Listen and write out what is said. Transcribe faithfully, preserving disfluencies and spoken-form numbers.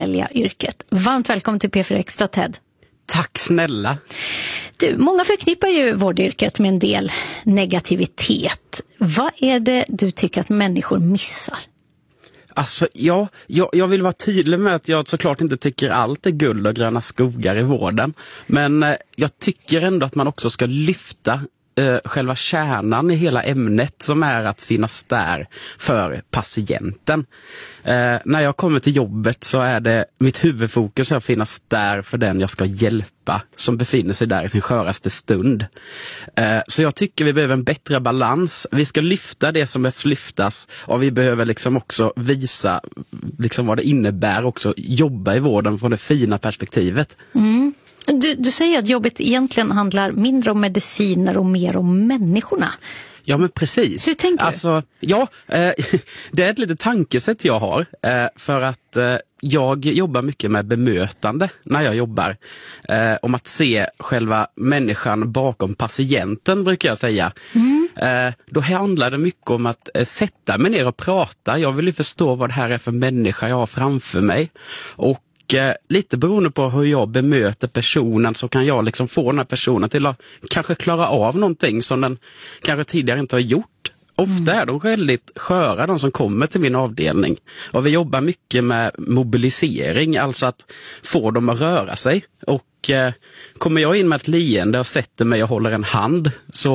välja yrket. Varmt välkommen till P fyra Extra, Ted. Tack snälla. Du, många förknippar ju vårdyrket med en del negativitet. Vad är det du tycker att människor missar? Alltså, ja, jag, jag vill vara tydlig med att jag såklart inte tycker allt är guld och gröna skogar i vården. Men eh, jag tycker ändå att man också ska lyfta eh, själva kärnan i hela ämnet, som är att finnas där för patienten. Eh, när jag kommer till jobbet så är det mitt huvudfokus att finnas där för den jag ska hjälpa, som befinner sig där i sin sköraste stund. Eh, så jag tycker vi behöver en bättre balans. Vi ska lyfta det som behövs lyftas, och vi behöver liksom också visa liksom vad det innebär också jobba i vården från det fina perspektivet. Mm. Du, du säger att jobbet egentligen handlar mindre om mediciner och mer om människorna. Ja, men precis. Hur tänker du? Alltså, ja, eh, det är ett litet tankesätt jag har. Eh, för att eh, jag jobbar mycket med bemötande när jag jobbar. Eh, om att se själva människan bakom patienten, brukar jag säga. Mm. Eh, då handlar det mycket om att eh, sätta mig ner och prata. Jag vill ju förstå vad det här är för människa jag har framför mig. Och lite beroende på hur jag bemöter personen så kan jag liksom få den här personen till att kanske klara av någonting som den kanske tidigare inte har gjort. Ofta är de väldigt sköra, de som kommer till min avdelning. Och vi jobbar mycket med mobilisering, alltså att få dem att röra sig. Och eh, kommer jag in med ett leende och sätter mig och håller en hand, så